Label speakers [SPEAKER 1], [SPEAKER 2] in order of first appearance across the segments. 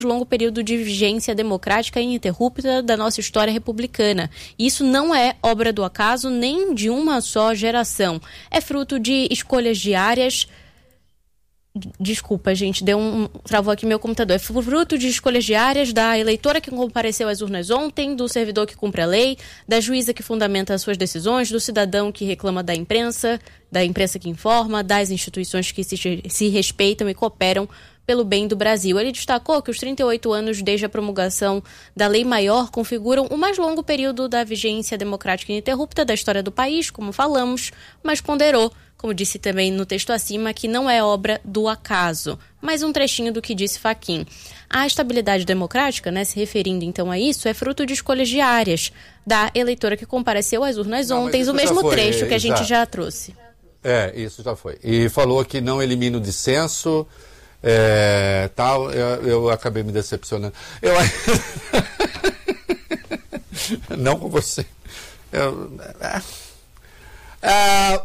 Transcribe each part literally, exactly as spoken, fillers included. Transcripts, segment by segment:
[SPEAKER 1] longo período de vigência democrática ininterrupta da nossa história republicana. Isso não é obra do acaso nem de uma só geração. É fruto de escolhas diárias. Desculpa, gente, deu um travou aqui meu computador. É fruto de escolhas diárias da eleitora que compareceu às urnas ontem, do servidor que cumpre a lei, da juíza que fundamenta as suas decisões, do cidadão que reclama da imprensa, da imprensa que informa, das instituições que se, se respeitam e cooperam pelo bem do Brasil. Ele destacou que os trinta e oito anos desde a promulgação da Lei Maior configuram o mais longo período da vigência democrática ininterrupta da história do país, como falamos, mas ponderou, como disse também no texto acima, que não é obra do acaso. Mais um trechinho do que disse Fachin. A estabilidade democrática, né, se referindo então a isso, é fruto de escolhas diárias da eleitora que compareceu às urnas não, ontem, o mesmo foi, trecho que a gente já trouxe.
[SPEAKER 2] É, isso já foi. E falou que não elimina o dissenso, é, tal, eu, eu acabei me decepcionando. Eu... não com você. Eu... É...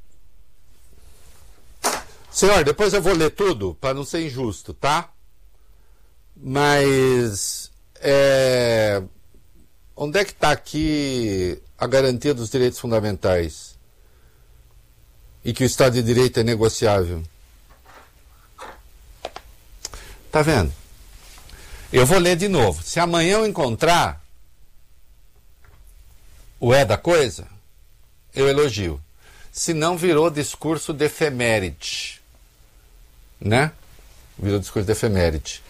[SPEAKER 2] Senhor, depois eu vou ler tudo, para não ser injusto, tá? Mas, é, onde é que está aqui a garantia dos direitos fundamentais? E que o Estado de Direito é negociável? Tá vendo? Eu vou ler de novo. Se amanhã eu encontrar o é da coisa, eu elogio. Se não, virou discurso de efeméride. Né? Virou discurso de efeméride.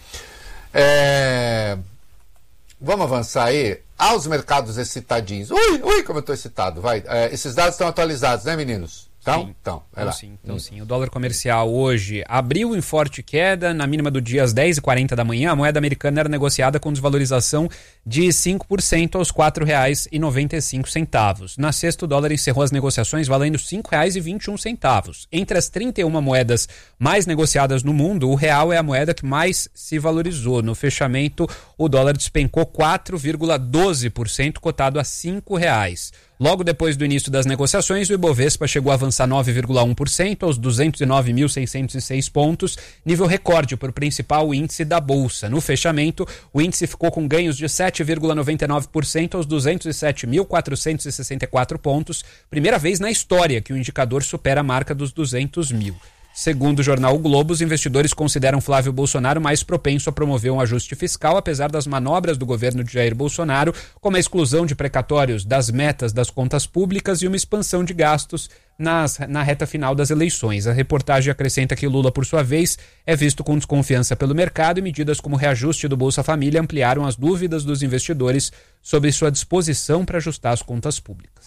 [SPEAKER 2] É... Vamos avançar aí aos mercados excitadinhos. Ui, ui, como eu estou excitado. Vai. É, esses dados estão atualizados, né, meninos? Então,
[SPEAKER 3] sim,
[SPEAKER 2] então,
[SPEAKER 3] então, lá. sim, então hum. sim. O dólar comercial hoje abriu em forte queda, na mínima do dia às dez e quarenta da manhã, a moeda americana era negociada com desvalorização de cinco por cento aos quatro reais e noventa e cinco centavos. Na sexta, o dólar encerrou as negociações valendo cinco reais e vinte e um centavos. Entre as trinta e uma moedas mais negociadas no mundo, o real é a moeda que mais se valorizou. No fechamento, o dólar despencou quatro vírgula doze por cento, cotado a cinco reais. Logo depois do início das negociações, o Ibovespa chegou a avançar nove vírgula um por cento aos duzentos e nove mil seiscentos e seis pontos, nível recorde para o principal índice da Bolsa. No fechamento, o índice ficou com ganhos de sete vírgula noventa e nove por cento aos duzentos e sete mil quatrocentos e sessenta e quatro pontos, primeira vez na história que o indicador supera a marca dos duzentos mil. Segundo o jornal o Globo, os investidores consideram Flávio Bolsonaro mais propenso a promover um ajuste fiscal, apesar das manobras do governo de Jair Bolsonaro, como a exclusão de precatórios das metas das contas públicas e uma expansão de gastos nas, na reta final das eleições. A reportagem acrescenta que Lula, por sua vez, é visto com desconfiança pelo mercado e medidas como o reajuste do Bolsa Família ampliaram as dúvidas dos investidores sobre sua disposição para ajustar as contas públicas.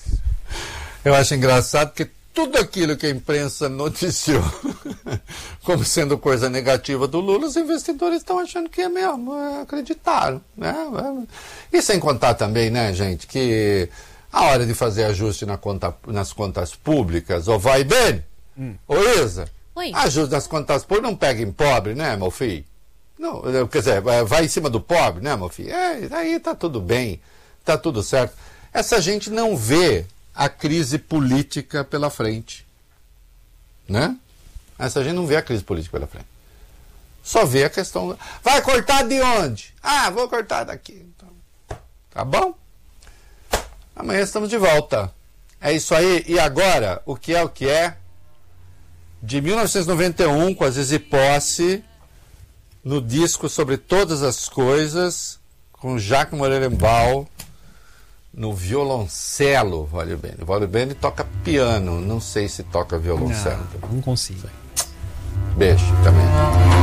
[SPEAKER 2] Eu acho engraçado que tudo aquilo que a imprensa noticiou como sendo coisa negativa do Lula, os investidores estão achando que é mesmo, é, acreditaram, né? E sem contar também, né, gente, que a hora de fazer ajuste na conta, nas contas públicas, ou vai bem, hum. ô Isa, Oi. ajuste nas contas públicas não pega em pobre, né, meu filho? Não, quer dizer, vai em cima do pobre, né, meu filho? É, aí tá tudo bem, tá tudo certo. Essa gente não vê a crise política pela frente, né? Essa gente não vê a crise política pela frente. Só vê a questão... Vai cortar de onde? Ah, vou cortar daqui. Então, tá bom? Amanhã estamos de volta. É isso aí. E agora, o que é o que é? De mil novecentos e noventa e um, com a Zizi Posse, no disco Sobre Todas as Coisas, com Jacques Morelenbaum, no violoncelo, Valio Bene. O Valio Bene toca piano, não sei se toca violoncelo.
[SPEAKER 3] Não, não consigo.
[SPEAKER 2] Beijo também.